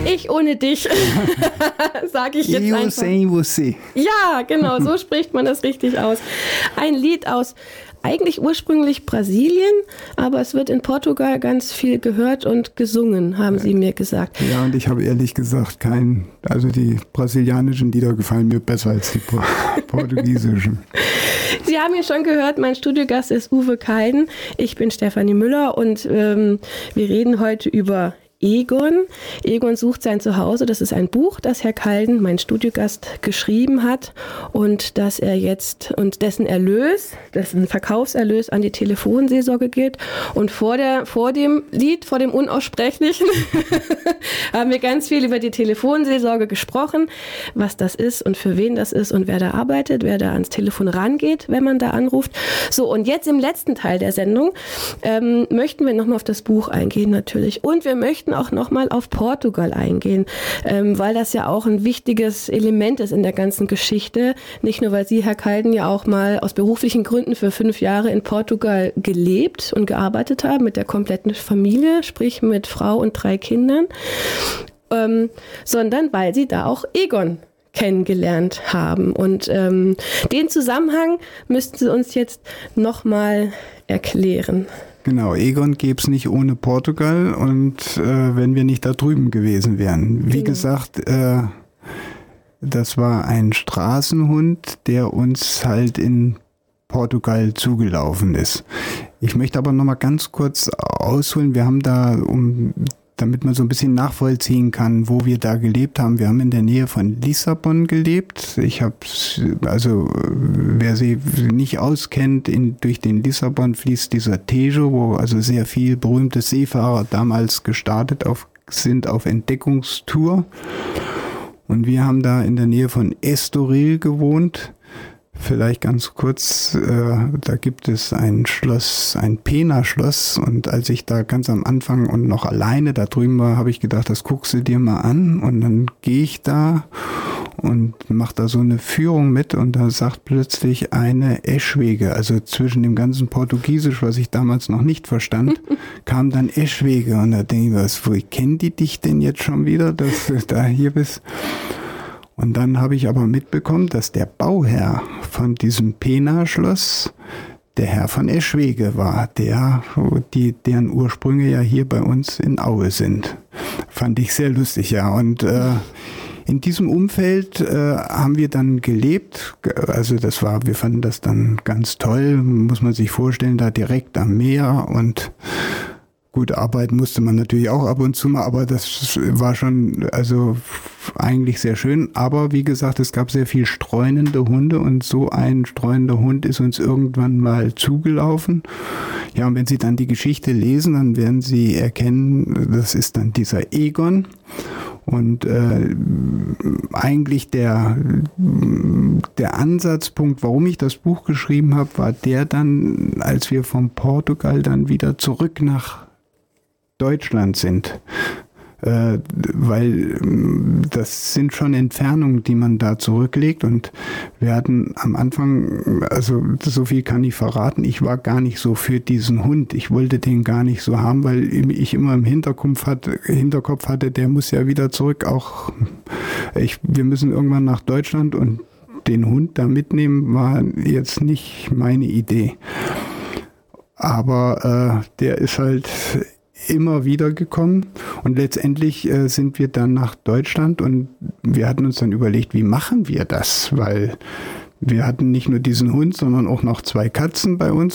Ich ohne dich, sage ich jetzt einfach. Sem você. Ja, genau, so spricht man das richtig aus. Ein Lied aus eigentlich ursprünglich Brasilien, aber es wird in Portugal ganz viel gehört und gesungen, haben Sie mir gesagt. Ja, und ich habe ehrlich gesagt also die brasilianischen Lieder gefallen mir besser als die portugiesischen. Sie haben ja schon gehört, mein Studiogast ist Uwe Kalden. Ich bin Stefanie Müller und wir reden heute über Egon. Egon sucht sein Zuhause. Das ist ein Buch, das Herr Kalden, mein Studiogast, geschrieben hat und das er jetzt und dessen Verkaufserlös an die Telefonseelsorge geht. Und vor dem Lied, vor dem Unaussprechlichen, haben wir ganz viel über die Telefonseelsorge gesprochen, was das ist und für wen das ist und wer da arbeitet, wer da ans Telefon rangeht, wenn man da anruft. So, und jetzt im letzten Teil der Sendung möchten wir nochmal auf das Buch eingehen natürlich. Und wir möchten auch nochmal auf Portugal eingehen, weil das ja auch ein wichtiges Element ist in der ganzen Geschichte. Nicht nur, weil Sie, Herr Kalden, ja auch mal aus beruflichen Gründen für 5 Jahre in Portugal gelebt und gearbeitet haben mit der kompletten Familie, sprich mit Frau und 3 Kindern, sondern weil Sie da auch Egon kennengelernt haben. Und den Zusammenhang müssten Sie uns jetzt nochmal erklären. Genau, Egon gäbe es nicht ohne Portugal und wenn wir nicht da drüben gewesen wären. Wie gesagt, das war ein Straßenhund, der uns halt in Portugal zugelaufen ist. Ich möchte aber noch mal ganz kurz ausholen. Wir haben da, damit man so ein bisschen nachvollziehen kann, wo wir da gelebt haben. Wir haben in der Nähe von Lissabon gelebt. Wer sie nicht auskennt, durch den Lissabon fließt dieser Tejo, wo also sehr viel berühmte Seefahrer damals gestartet sind auf Entdeckungstour. Und wir haben da in der Nähe von Estoril gewohnt. Vielleicht ganz kurz, da gibt es ein Schloss, ein Pena-Schloss, und als ich da ganz am Anfang und noch alleine da drüben war, habe ich gedacht, das guckst du dir mal an, und dann gehe ich da und mache da so eine Führung mit, und da sagt plötzlich eine Eschwege, also zwischen dem ganzen Portugiesisch, was ich damals noch nicht verstand, kam dann Eschwege, und da denke ich, wo kennen die dich denn jetzt schon wieder, dass du da hier bist? Und dann habe ich aber mitbekommen, dass der Bauherr von diesem Pena-Schloss der Herr von Eschwege war, deren Ursprünge ja hier bei uns in Aue sind. Fand ich sehr lustig, ja. Und in diesem Umfeld haben wir dann gelebt. Also wir fanden das dann ganz toll, muss man sich vorstellen, da direkt am Meer, und gut, arbeiten musste man natürlich auch ab und zu mal, aber das war schon eigentlich sehr schön. Aber wie gesagt, es gab sehr viel streunende Hunde, und so ein streunender Hund ist uns irgendwann mal zugelaufen. Ja, und wenn Sie dann die Geschichte lesen, dann werden Sie erkennen, das ist dann dieser Egon. Und eigentlich der Ansatzpunkt, warum ich das Buch geschrieben habe, war der dann, als wir von Portugal dann wieder zurück nach Deutschland sind, weil das sind schon Entfernungen, die man da zurücklegt, und wir hatten am Anfang, also so viel kann ich verraten, ich war gar nicht so für diesen Hund, ich wollte den gar nicht so haben, weil ich immer im Hinterkopf hatte, der muss ja wieder zurück, wir müssen irgendwann nach Deutschland, und den Hund da mitnehmen war jetzt nicht meine Idee, aber der ist halt immer wieder gekommen, und letztendlich sind wir dann nach Deutschland, und wir hatten uns dann überlegt, wie machen wir das, weil wir hatten nicht nur diesen Hund, sondern auch noch 2 Katzen bei uns.